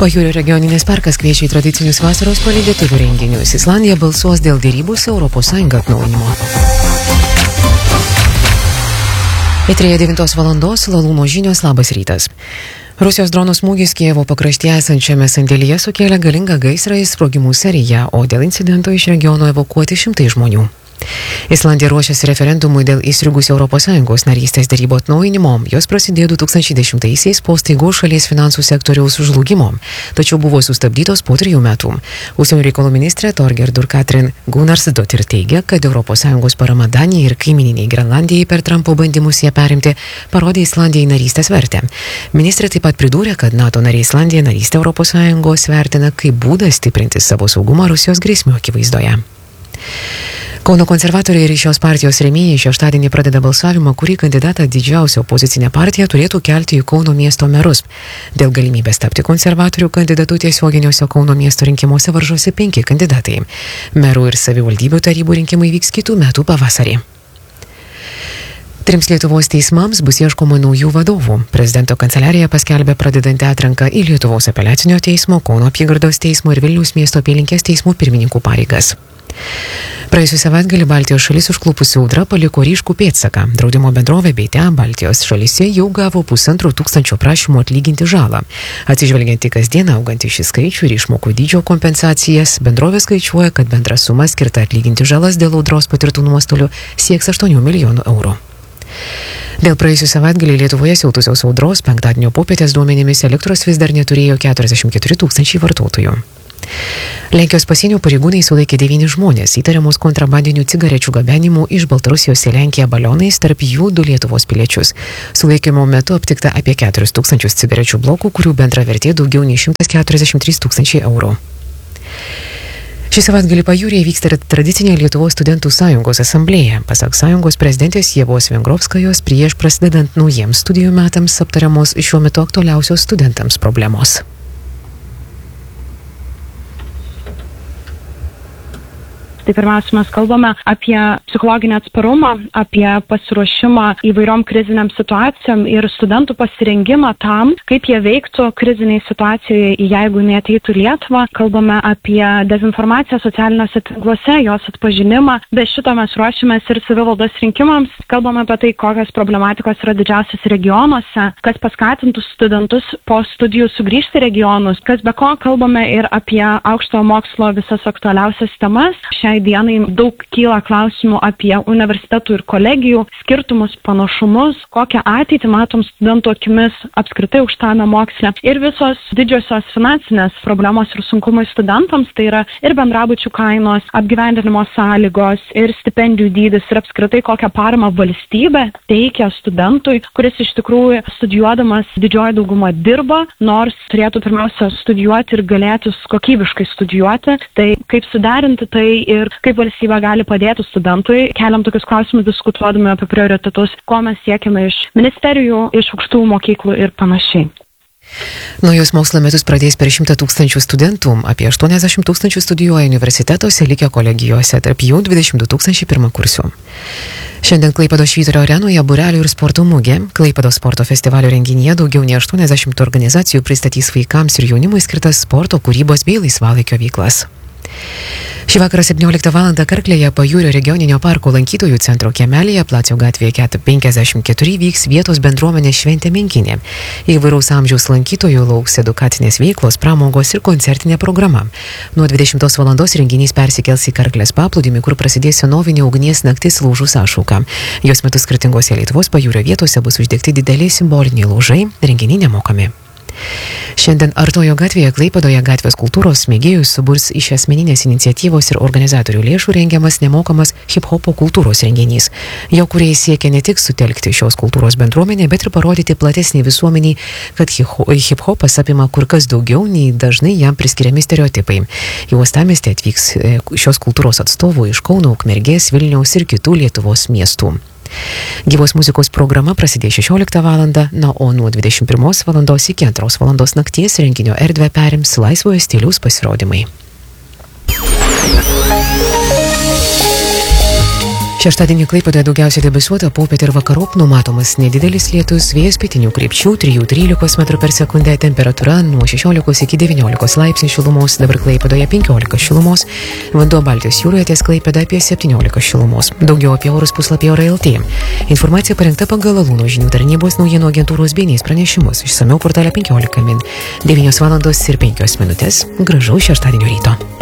Pajūrio regioninis parkas kviečia į tradicinius vasaros palydėtuvių renginius. Islandija balsuos dėl derybų su ES atnaujinimo. Eteryje 9 valandos Lalumo žinios, labas rytas. Rusijos dronų smūgis Kijevo pakraštyje esančiame sandėlyje sukėlė galingą gaisrą ir sprogimų seriją, o dėl incidento iš regiono evakuoti šimtai žmonių. Islandija ruošiasi referendumui dėl įstrigusio ES narystės derybų atnaujinimo. Jos prasidėjo 2010-aisiais po staigaus šalies finansų sektoriaus žlugimo, tačiau buvo sustabdytos po 3 metų. Užsienio reikalų ministrė Thorgerður Katrin Gunnarsdóttir teigia, kad ES parama Danijai ir kaimininiai Grenlandijai per Trumpo bandymus ją perimti parodė Islandijai narystės vertę. Ministrė taip pat pridūrė, kad NATO narė Islandija narystę ES vertina kaip būdą stiprinti savo saugumą Rusijos grėsmių akivaizdoje. Kauno konservatoriai ir šios partijos rėmėjai šeštadienį pradeda balsavimą, kurį kandidatą didžiausia opozicinė partija turėtų kelti į Kauno miesto merus. Dėl galimybės tapti konservatorių kandidatu tiesioginiuose Kauno miesto rinkimuose varžosi 5 kandidatai. Merų ir savivaldybių tarybų rinkimai vyks kitų metų pavasarį. 3 Lietuvos teismams bus ieškoma naujų vadovų. Prezidento kanceliarija paskelbė pradedanti atranką į Lietuvos apeliacinio teismo, Kauno apygardos teismo ir Vilniaus miesto apylinkės teismų pirmininkų pareigas. Praėjusią savaitgalį Baltijos šalis užklupusi audra paliko ryškų pėdsaką. Draudimo bendrovė BT Baltijos šalyse jau gavo 1500 prašymų atlyginti žalą. Atsižvelgiant į kasdien augantį šį skaičių ir išmokų dydžio kompensacijas, bendrovė skaičiuoja, kad bendra suma skirta atlyginti žalas dėl audros patirtų nuostolių sieks 8 milijonų eurų. Dėl praėjusią savaitgalį Lietuvoje siautusios audros penktadienio popietės duomenimis elektros vis dar neturėjo 44 000 vartotojų. Lenkijos pasienio pareigūnai sulaikė 9 žmonės, įtariamus kontrabandinių cigarečių gabenimu iš Baltarusijos į Lenkiją balionais, tarp jų 2 Lietuvos piliečius. Sulaikymo metu aptikta apie 4000 cigarečių blokų, kurių bendra vertė daugiau nei 143 000 eurų. Šį savaitgalį pajūryje vyksta tradicinė Lietuvos studentų sąjungos asamblėja. Pasak sąjungos prezidentės Ievos Vengrovskajos, prieš prasidedant naujiems studijų metams aptariamos šiuo metu aktualiausios studentams problemos. Tai pirmiausia, mes kalbame apie psichologinį atsparumą, apie pasiruošimą įvairiom kriziniam situacijom ir studentų pasirengimą tam, kaip jie veiktų kriziniai situacijoje, jeigu neateitų Lietuvą. Kalbame apie dezinformaciją socialiniuose tinkluose, jos atpažinimą. Be šito mes ruošiamės ir savivaldos rinkimams. Kalbame apie tai, kokios problematikos yra didžiausias regionuose, kas paskatintų studentus po studijų sugrįžti regionus, kas be ko kalbame ir apie aukštojo mokslo visas aktualiausias temas. Šiai dienai daug kyla klausimų apie universitetų ir kolegijų skirtumus, panašumus, kokią ateitį matom studentų akimis apskritai aukštame moksle ir visos didžiosios finansinės problemos ir sunkumai studentams, tai yra ir bendrabučių kainos, apgyvendinimo sąlygos ir stipendijų dydis ir apskritai kokią paramą valstybė teikia studentui, kuris iš tikrųjų studijuodamas didžioji dauguma dirba, nors turėtų pirmiausia studijuoti ir galėtų kokybiškai studijuoti. Tai kaip suderinti tai ir kaip valstybė gali padėti studentui. Keliam tokius klausimus diskutuodami apie prioritetus, ko mes siekime iš ministerijų, iš aukštųjų mokyklų ir panašiai. Naujus mokslo metus pradės per 100 000 studentų, apie 80 000 studijuoja universitetuose, likę kolegijose, tarp jų 22 000 pirmakursių. Šiandien Klaipėdos Švyturio arenoje būrelių ir sporto mugė. Klaipėdos sporto festivalio renginyje daugiau nei 80 organizacijų pristatys vaikams ir jaunimui skirtas sporto, kūrybos bei laisvalaikio veiklas. Šį vakarą 17 val. Karklėje Pajūrio regioninio parko lankytojų centro kiemelyje Placio gatvėje 54 vyks vietos bendruomenės šventė Menkinė. Įvairaus amžiaus lankytojų lauks edukacinės veiklos, pramogos ir koncertinė programa. Nuo 20 val. Renginys persikels į Karklės paplūdimį, kur prasidės senovinė ugnies naktis laužų sąšauka. Jos metu skirtingose Lietuvos pajūrio vietose bus uždegti dideli simboliniai laužai, renginiai nemokami. Šiandien Artojo gatvėje Klaipėdoje gatvės kultūros mėgėjus suburs iš asmeninės iniciatyvos ir organizatorių lėšų rengiamas nemokamas hip-hopo kultūros renginys. Jo kūrėjai siekia ne tik sutelkti šios kultūros bendruomenę, bet ir parodyti platesnį visuomeniai, kad hip-hopas apima kur kas daugiau nei dažnai jam priskiriami stereotipai. Į uostamiestį atvyks šios kultūros atstovų iš Kauno, Ukmergės, Vilniaus ir kitų Lietuvos miestų. Gyvos muzikos programa prasidės 16 val. O nuo 21 val. Iki 2 val. Nakties renginio erdvę perims laisvojo stiliaus pasirodymai. Šeštadienį Klaipėdoje daugiausiai debesuota, popietę ir vakarop numatomas nedidelis lietus, vėjas pietinių krypčių 3–13 m/s, temperatūra nuo 16 iki 19 laipsnių šilumos, dabar Klaipėdoje 15 šilumos, vanduo Baltijos jūroje ties Klaipėda apie 17 šilumos. Daugiau apie orus puslapyje Orai.lt. Informacija parengta pagal Alūno žinių tarnybos naujienų agentūros BNS pranešimus. Išsamiau portale 15 min. 9:05 Gražaus šeštadienio ryto.